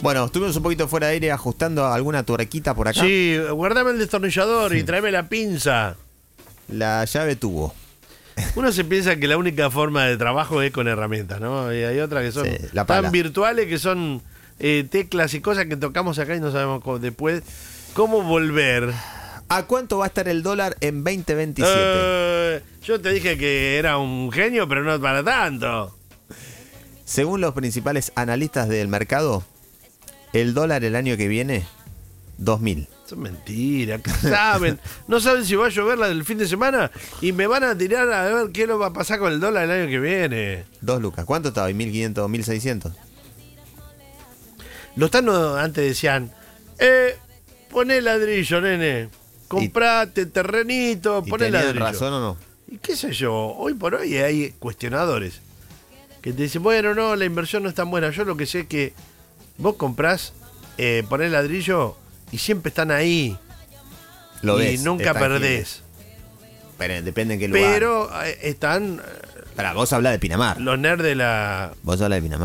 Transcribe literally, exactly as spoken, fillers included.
Bueno, estuvimos un poquito fuera de aire ajustando alguna tuerquita por acá. Sí, guardame el destornillador y tráeme la pinza. La llave tuvo. Uno se piensa que la única forma de trabajo es con herramientas, ¿no? Y hay otras que son Sí, la pala. tan virtuales que son eh, teclas y cosas que tocamos acá y no sabemos cómo, después cómo volver. ¿A cuánto va a estar el dólar en veinte veintisiete? Eh, yo te dije que era un genio, pero no para tanto. Según los principales analistas del mercado, el dólar el año que viene, dos mil. Eso es mentira, ¿qué saben? No saben si va a llover la del fin de semana y me van a tirar a ver qué lo va a pasar con el dólar el año que viene. Dos lucas. ¿Cuánto estaba? ¿mil quinientos, mil seiscientos? Los tanos antes decían, eh, poné ladrillo, nene. Comprate terrenito, ¿Y poné tenían ladrillo. razón o no? Y qué sé yo, hoy por hoy hay cuestionadores que te dicen, bueno, no, la inversión no es tan buena. Yo lo que sé es que vos comprás, eh, ponés ladrillo y siempre están ahí. Lo y ves, nunca es perdés. tangible. Pero depende en qué lugar. Pero eh, están Pará, vos hablás de Pinamar. los nerds de la... Vos hablás de Pinamar.